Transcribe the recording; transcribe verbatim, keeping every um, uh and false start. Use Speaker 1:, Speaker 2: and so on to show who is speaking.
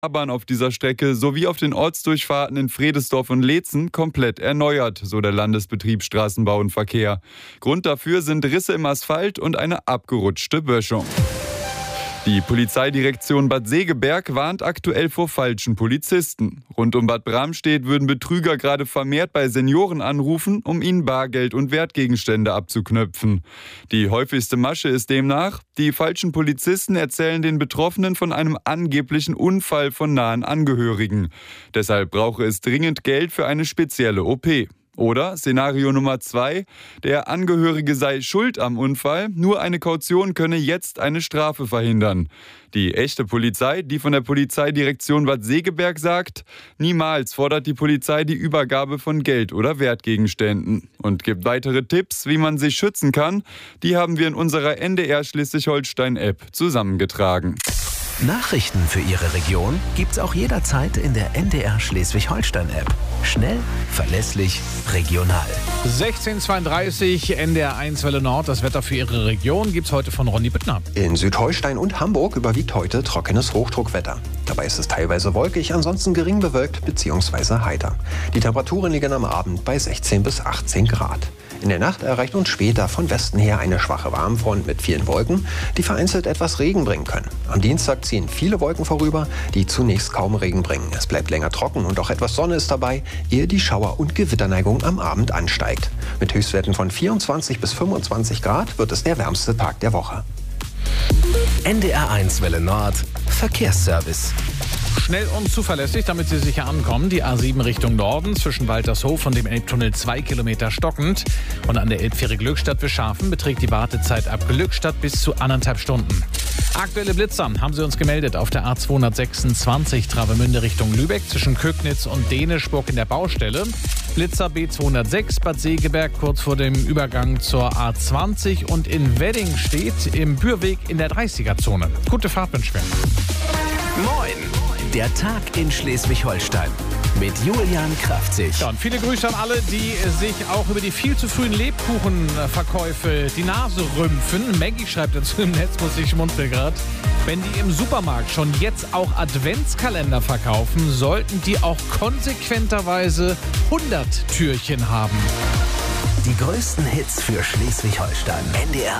Speaker 1: Fahrbahn auf dieser Strecke sowie auf den Ortsdurchfahrten in Vredesdorf und Leetzen komplett erneuert, so der Landesbetrieb Straßenbau und Verkehr. Grund dafür sind Risse im Asphalt und eine abgerutschte Böschung. Die Polizeidirektion Bad Segeberg warnt aktuell vor falschen Polizisten. Rund um Bad Bramstedt würden Betrüger gerade vermehrt bei Senioren anrufen, um ihnen Bargeld und Wertgegenstände abzuknöpfen. Die häufigste Masche ist demnach, die falschen Polizisten erzählen den Betroffenen von einem angeblichen Unfall von nahen Angehörigen. Deshalb brauche es dringend Geld für eine spezielle O P. Oder Szenario Nummer zwei, der Angehörige sei schuld am Unfall, nur eine Kaution könne jetzt eine Strafe verhindern. Die echte Polizei, die von der Polizeidirektion Bad Segeberg sagt, niemals fordert die Polizei die Übergabe von Geld oder Wertgegenständen. Und gibt weitere Tipps, wie man sich schützen kann, die haben wir in unserer N D R Schleswig-Holstein-App zusammengetragen.
Speaker 2: Nachrichten für Ihre Region gibt's auch jederzeit in der N D R Schleswig-Holstein-App. Schnell, verlässlich, regional.
Speaker 3: sechzehn Uhr zweiunddreißig, N D R eins Welle Nord. Das Wetter für Ihre Region gibt's heute von Ronny Büttner.
Speaker 4: In Südholstein und Hamburg überwiegt heute trockenes Hochdruckwetter. Dabei ist es teilweise wolkig, ansonsten gering bewölkt bzw. heiter. Die Temperaturen liegen am Abend bei sechzehn bis achtzehn Grad. In der Nacht erreicht uns später von Westen her eine schwache Warmfront mit vielen Wolken, die vereinzelt etwas Regen bringen können. Am Dienstag ziehen viele Wolken vorüber, die zunächst kaum Regen bringen. Es bleibt länger trocken und auch etwas Sonne ist dabei, ehe die Schauer- und Gewitterneigung am Abend ansteigt. Mit Höchstwerten von vierundzwanzig bis fünfundzwanzig Grad wird es der wärmste Tag der Woche.
Speaker 2: N D R eins Welle Nord, Verkehrsservice.
Speaker 3: Schnell und zuverlässig, damit Sie sicher ankommen. Die A sieben Richtung Norden zwischen Waltershof und dem Elbtunnel zwei Kilometer stockend. Und an der Elbfähre Glückstadt-Wischhafen beträgt die Wartezeit ab Glückstadt bis zu anderthalb Stunden. Aktuelle Blitzer haben Sie uns gemeldet auf der A zweihundertsechsundzwanzig Travemünde Richtung Lübeck zwischen Kögnitz und Dänischburg in der Baustelle. Blitzer B zweihundertsechs Bad Segeberg kurz vor dem Übergang zur A zwanzig und in Wedding steht im Bürweg in der dreißiger-Zone. Gute Fahrt wünschen wir.
Speaker 2: Moin! Der Tag in Schleswig-Holstein mit Julian Kraftzig.
Speaker 3: Ja, und viele Grüße an alle, die sich auch über die viel zu frühen Lebkuchenverkäufe die Nase rümpfen. Maggie schreibt dazu im Netz, muss ich schmunzeln gerade. Wenn die im Supermarkt schon jetzt auch Adventskalender verkaufen, sollten die auch konsequenterweise hundert Türchen haben.
Speaker 2: Die größten Hits für Schleswig-Holstein. N D R